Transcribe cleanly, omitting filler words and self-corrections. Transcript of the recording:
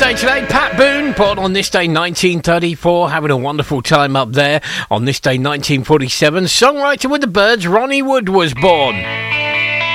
birthday today, Pat Boone, born on this day 1934, having a wonderful time up there. On this day 1947, songwriter with the Byrds, Ronnie Wood was born.